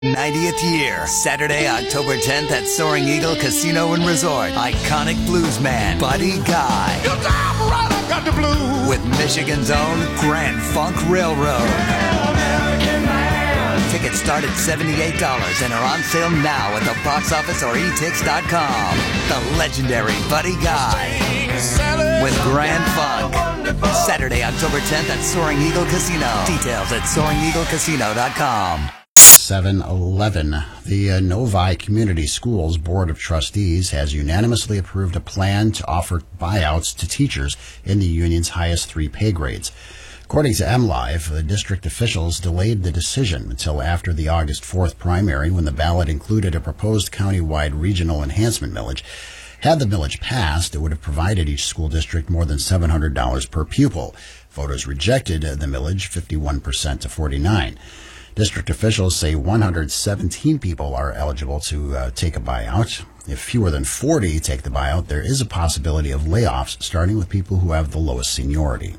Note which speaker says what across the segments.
Speaker 1: 90th year, Saturday, October 10th at Soaring Eagle Casino and Resort. Iconic bluesman Buddy Guy.
Speaker 2: Right, got the blues.
Speaker 1: With Michigan's own Grand Funk Railroad. Tickets start at $78 and are on sale now at the box office or etix.com. The legendary Buddy Guy with Grand Funk. Saturday, October 10th at Soaring Eagle Casino. Details at SoaringEagleCasino.com.
Speaker 3: 7-Eleven. The Novi Community Schools Board of Trustees has unanimously approved a plan to offer buyouts to teachers in the union's highest 3 pay grades. According to MLive, the district officials delayed the decision until after the August 4th primary, when the ballot included a proposed countywide regional enhancement millage. Had the millage passed, it would have provided each school district more than $700 per pupil. Voters rejected the millage 51% to 49%. District officials say 117 people are eligible to take a buyout. If fewer than 40 take the buyout, there is a possibility of layoffs, starting with people who have the lowest seniority.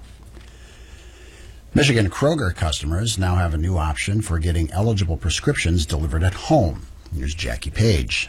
Speaker 3: Michigan Kroger customers now have a new option for getting eligible prescriptions delivered at home. Here's Jackie Page.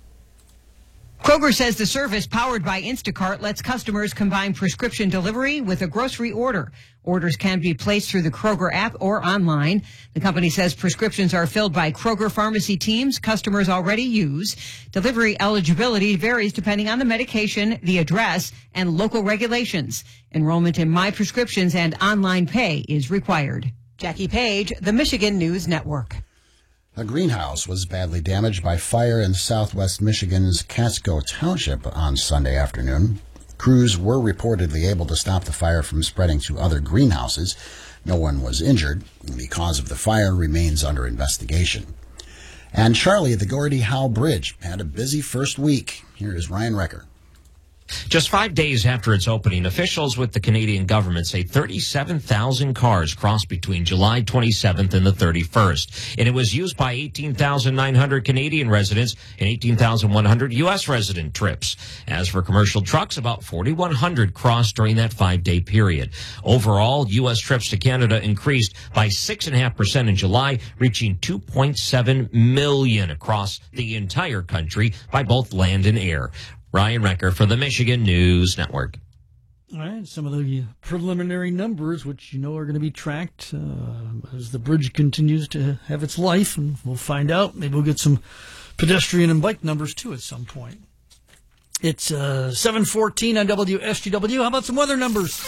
Speaker 4: Kroger says the service, powered by Instacart, lets customers combine prescription delivery with a grocery order. Orders can be placed through the Kroger app or online. The company says prescriptions are filled by Kroger pharmacy teams customers already use. Delivery eligibility varies depending on the medication, the address, and local regulations. Enrollment in My Prescriptions and online pay is required. Jackie Page, the Michigan News Network.
Speaker 3: A greenhouse was badly damaged by fire in southwest Michigan's Catskill Township on Sunday afternoon. Crews were reportedly able to stop the fire from spreading to other greenhouses. No one was injured. The cause of the fire remains under investigation. And Charlie, the Gordie Howe Bridge had a busy first week. Here is Ryan Recker.
Speaker 5: Just 5 days after its opening, officials with the Canadian government say 37,000 cars crossed between July 27th and the 31st. And it was used by 18,900 Canadian residents and 18,100 U.S. resident trips. As for commercial trucks, about 4,100 crossed during that 5-day period. Overall, U.S. trips to Canada increased by 6.5% in July, reaching 2.7 million across the entire country by both land and air. Ryan Recker for the Michigan News Network.
Speaker 6: All right, some of the preliminary numbers, which you know are going to be tracked as the bridge continues to have its life, and we'll find out. Maybe we'll get some pedestrian and bike numbers, too, at some point. It's 7:14 on WSGW. How about some weather numbers?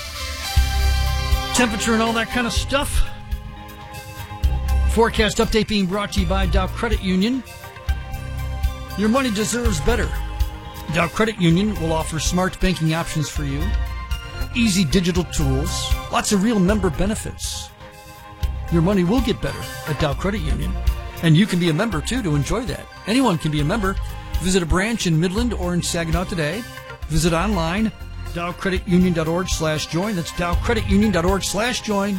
Speaker 6: Temperature and all that kind of stuff. Forecast update being brought to you by Dow Credit Union. Your money deserves better. Dow Credit Union will offer smart banking options for you, easy digital tools, lots of real member benefits. Your money will get better at Dow Credit Union, and you can be a member, too, to enjoy that. Anyone can be a member. Visit a branch in Midland or in Saginaw today. Visit online, dowcreditunion.org/join. That's dowcreditunion.org/join.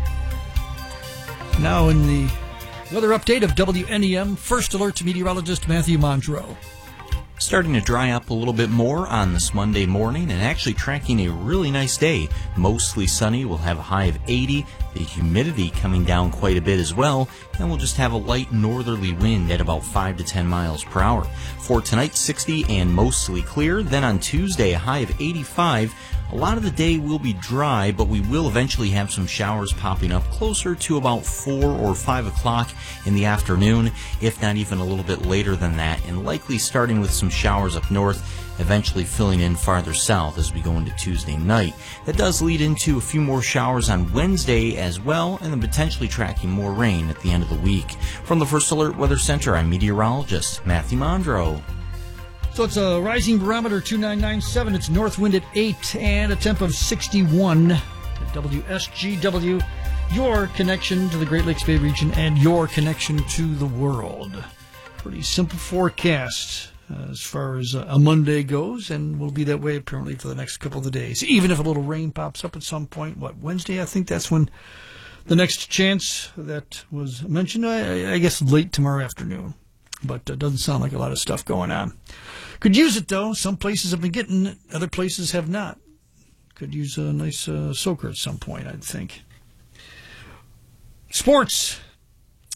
Speaker 6: Now in the weather update of WNEM, First Alert meteorologist Matthew Mondro.
Speaker 7: Starting to dry up a little bit more on this Monday morning and actually tracking a really nice day. Mostly sunny. We'll have a high of 80. The humidity coming down quite a bit as well. And we'll just have a light northerly wind at about 5 to 10 miles per hour. For tonight, 60 and mostly clear. Then on Tuesday, a high of 85. A lot of the day will be dry, but we will eventually have some showers popping up closer to about 4 or 5 o'clock in the afternoon, if not even a little bit later than that, and likely starting with some showers up north, eventually filling in farther south as we go into Tuesday night. That does lead into a few more showers on Wednesday as well, and then potentially tracking more rain at the end of the week. From the First Alert Weather Center, I'm meteorologist Matthew Mondro.
Speaker 6: So it's a rising barometer, 2997. It's north wind at 8 and a temp of 61 at WSGW. Your connection to the Great Lakes Bay region and your connection to the world. Pretty simple forecast as far as a Monday goes, and will be that way apparently for the next couple of the days. Even if a little rain pops up at some point, Wednesday? I think that's when the next chance that was mentioned. I guess late tomorrow afternoon. But it doesn't sound like a lot of stuff going on. Could use it, though. Some places have been getting it. Other places have not. Could use a nice soaker at some point, I'd think. Sports.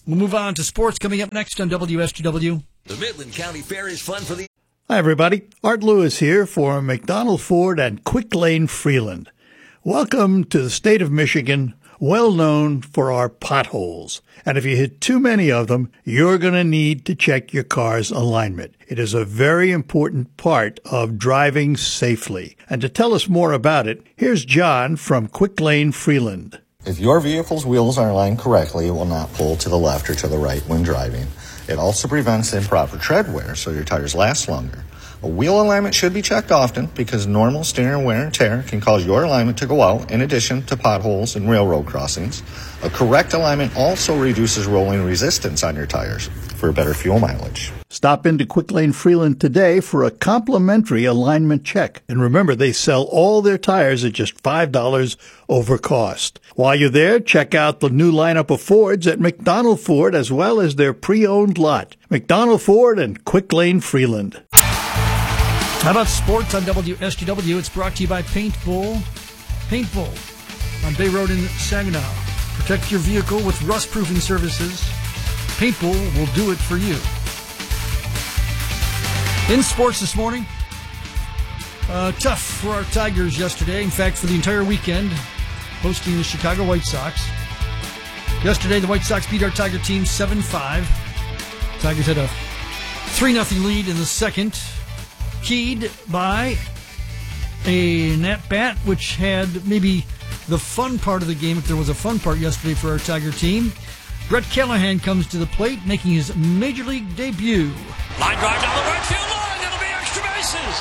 Speaker 6: We'll move on to sports coming up next on WSGW.
Speaker 8: The Midland County Fair is fun for the...
Speaker 9: Hi, everybody. Art Lewis here for McDonald Ford and Quick Lane Freeland. Welcome to the state of Michigan, well known for our potholes. And if you hit too many of them, you're going to need to check your car's alignment. It is a very important part of driving safely. And to tell us more about it, here's John from Quick Lane Freeland.
Speaker 10: If your vehicle's wheels are aligned correctly, it will not pull to the left or to the right when driving. It also prevents improper tread wear, so your tires last longer. A wheel alignment should be checked often because normal steering wear and tear can cause your alignment to go out in addition to potholes and railroad crossings. A correct alignment also reduces rolling resistance on your tires for better fuel mileage.
Speaker 9: Stop into Quick Lane Freeland today for a complimentary alignment check. And remember, they sell all their tires at just $5 over cost. While you're there, check out the new lineup of Fords at McDonald Ford as well as their pre-owned lot. McDonald Ford and Quick Lane Freeland.
Speaker 6: How about sports on WSGW? It's brought to you by Paint Bull. Paint Bull on Bay Road in Saginaw. Protect your vehicle with rust-proofing services. Paint Bull will do it for you. In sports this morning, tough for our Tigers yesterday. In fact, for the entire weekend, hosting the Chicago White Sox. Yesterday, the White Sox beat our Tiger team 7-5. Tigers had a 3-0 lead in the second, keyed by an at-bat, which had maybe the fun part of the game, if there was a fun part yesterday for our Tiger team. Brett Callahan comes to the plate, making his Major League debut.
Speaker 11: Line drive down the right field line. It'll be extra bases.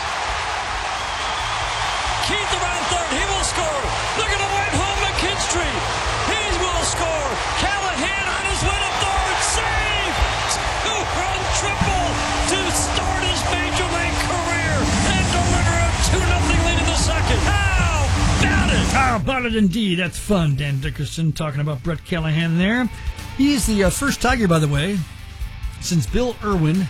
Speaker 11: Keith around third. He will score. Look at the right home McKinstry. He will score. Callahan on his way to third. Save. Two-run triple to start his Major League career and deliver a 2-0 lead in the second. How about it?
Speaker 6: How about it indeed. That's fun. Dan Dickerson talking about Brett Callahan there. He's the first Tiger, by the way, since Bill Irwin,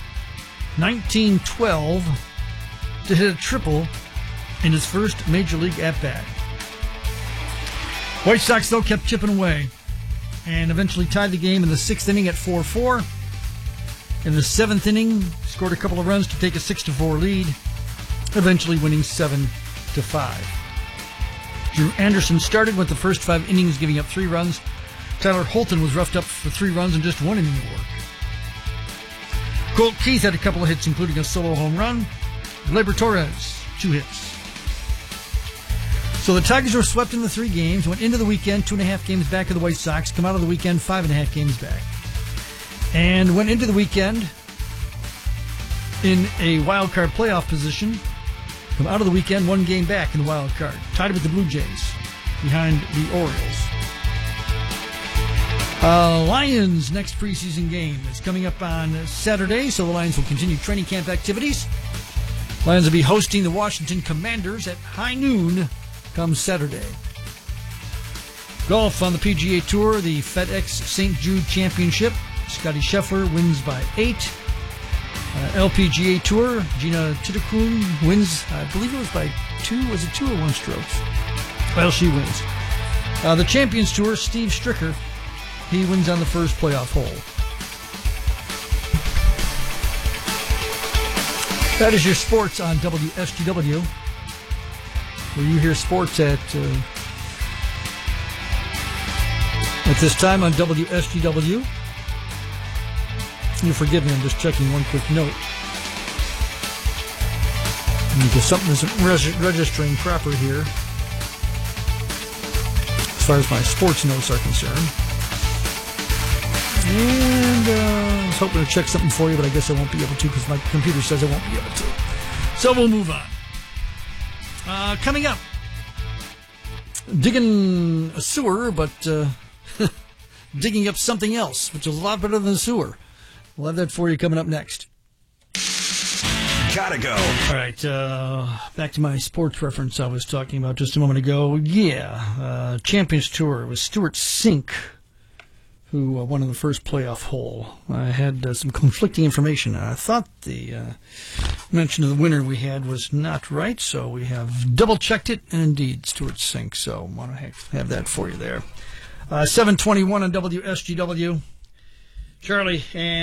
Speaker 6: 1912, to hit a triple in his first Major League at-bat. White Sox, though, kept chipping away and eventually tied the game in the 6th inning at 4-4. In the 7th inning, scored a couple of runs to take a 6-4 lead, eventually winning 7-5. Drew Anderson started with the first 5 innings, giving up 3 runs. Tyler Holton was roughed up for 3 runs and just 1 inning of work. Colt Keith had a couple of hits, including a solo home run. Gleyber Torres, 2 hits. So the Tigers were swept in the 3 games, went into the weekend 2.5 games back of the White Sox, come out of the weekend 5.5 games back. And went into the weekend in a wild card playoff position, come out of the weekend 1 game back in the wild card, tied with the Blue Jays, behind the Orioles. Lions' next preseason game is coming up on Saturday, so the Lions will continue training camp activities. Lions will be hosting the Washington Commanders at high noon come Saturday. Golf on the PGA Tour, the FedEx St. Jude Championship. Scotty Scheffler wins by 8. LPGA Tour, Gina Titakun wins, I believe it was by 2. Was it 2 or 1 strokes? Well, she wins. The Champions Tour, Steve Stricker, he wins on the first playoff hole. That is your sports on WSGW, where you hear sports at this time on WSGW. You forgive me, I'm just checking one quick note, because something isn't registering proper here as far as my sports notes are concerned. And I was hoping to check something for you, but I guess I won't be able to because my computer says I won't be able to. So we'll move on. Coming up, digging a sewer, but digging up something else, which is a lot better than a sewer. We'll have that for you coming up next.
Speaker 8: Gotta go.
Speaker 6: All right, back to my sports reference I was talking about just a moment ago. Yeah, Champions Tour. It was Stuart Sink who won in the first playoff hole. I had some conflicting information. I thought the mention of the winner we had was not right, so we have double-checked it, and indeed, Stuart Sink. So I want to have that for you there. 7:21 on WSGW. Charlie, and